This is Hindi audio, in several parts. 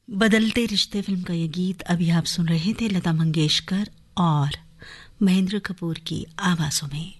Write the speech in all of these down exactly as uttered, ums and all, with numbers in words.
बदलते रिश्ते फिल्म का ये गीत अभी आप सुन रहे थे लता मंगेशकर और महेंद्र कपूर की आवाजों में।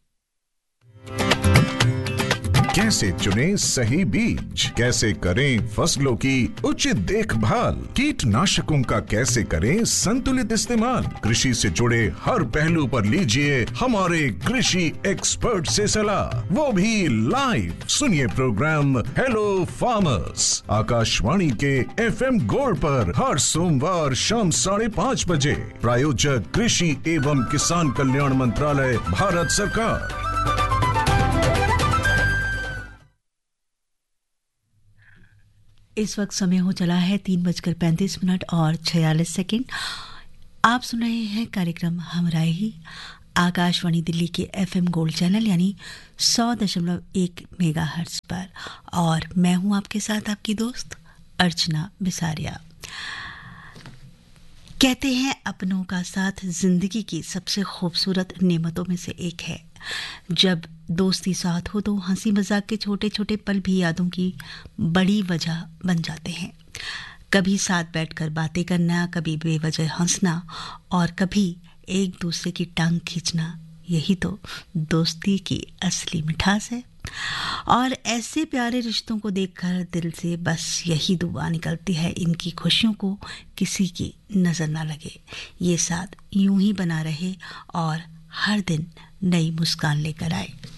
कैसे चुनें सही बीज, कैसे करें फसलों की उचित देखभाल, कीटनाशकों का कैसे करें संतुलित इस्तेमाल, कृषि से जुड़े हर पहलू पर लीजिए हमारे कृषि एक्सपर्ट से सलाह, वो भी लाइव। सुनिए प्रोग्राम हेलो फार्मर्स आकाशवाणी के एफएम गोल्ड पर हर सोमवार शाम साढ़े पाँच बजे। प्रायोजक कृषि एवं किसान कल्याण मंत्रालय, भारत सरकार। इस वक्त समय हो चला है तीन बजकर पैंतीस मिनट और छियालीस सेकेंड। आप सुन रहे हैं कार्यक्रम हमरा ही आकाशवाणी दिल्ली के एफएम गोल्ड चैनल यानी सौ दशमलव एक मेगा हर्ट्ज पर, और मैं हूं आपके साथ आपकी दोस्त अर्चना बिसारिया। कहते हैं अपनों का साथ जिंदगी की सबसे खूबसूरत नेमतों में से एक है। जब दोस्ती साथ हो तो हंसी मजाक के छोटे छोटे पल भी यादों की बड़ी वजह बन जाते हैं। कभी साथ बैठकर बातें करना, कभी बेवजह हंसना और कभी एक दूसरे की टांग खींचना, यही तो दोस्ती की असली मिठास है। और ऐसे प्यारे रिश्तों को देखकर दिल से बस यही दुआ निकलती है, इनकी खुशियों को किसी की नजर ना लगे, ये साथ यूं ही बना रहे और हर दिन नई मुस्कान लेकर आए।